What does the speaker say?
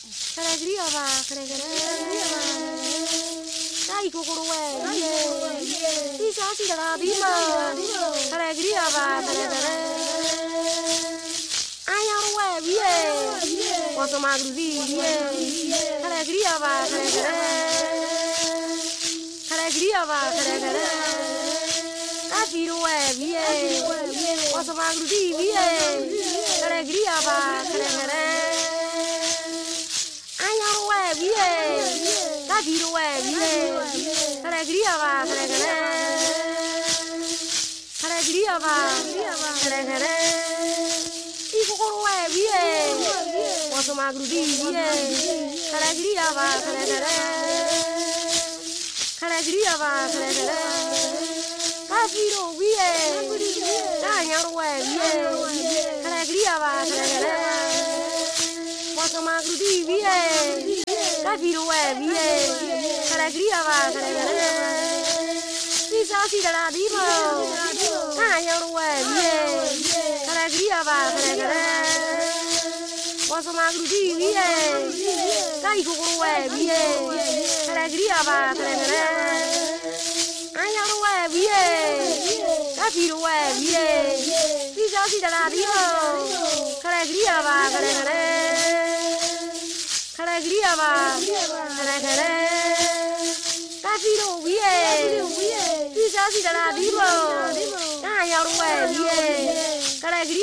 Kalegriava, kalegriava. Dai kokorowe, isa si dara bima. Kalegriava, kalegriava. Ayarowe, biye. Waso magruzi, biye. Kalegriava, kalegriava. Kalegriava, kalegriava. Kafirowe, biye. Waso magruzi, biye. Kalegriava, kalegriava. Ayarowe, biye. Kafirowe, biye. Kalegriava, kalegriava. Kalegriava, kalegriava. Ikokorowe, biye. Waso magruzi, biye. Kalegriava, kalegriava. Kalegriava, kalegriava. Kafiro, biye. Ayarowe, biye. Kalegriava, kalegriava. Waso magruzi, biye. Kafirowe, biye. Kalegriava, kalegriava. Isa si dara bima. Ayarowe, biye. Kalegriava, kalegriava. Waso magruzi, biye. Kaikokorowe, biye. Kalegriava, kalegriava. Ayarowe, biye. Kafirowe, biye. Isa si dara bima. Kalegriava, kalegriava. Kalegriava, kalegriava. Kafiro, biye. Isa si dara bima. Ayarowe, biye. Kalegriava.